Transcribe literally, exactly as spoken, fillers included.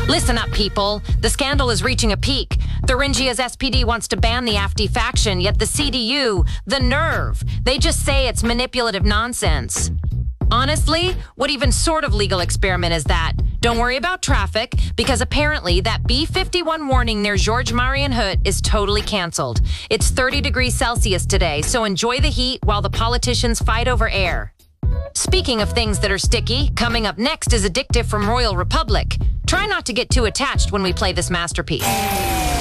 Listen up, people. The scandal is reaching a peak. Thuringia's S P D wants to ban the A F D faction, yet the C D U, the nerve, they just say it's manipulative nonsense. Honestly, what even sort of legal experiment is that? Don't worry about traffic, because apparently that B fifty-one warning near Georges Marienhout is totally canceled. It's thirty degrees Celsius today, so enjoy the heat while the politicians fight over air. Speaking of things that are sticky, coming up next is Addictive from Royal Republic. Try not to get too attached when we play this masterpiece.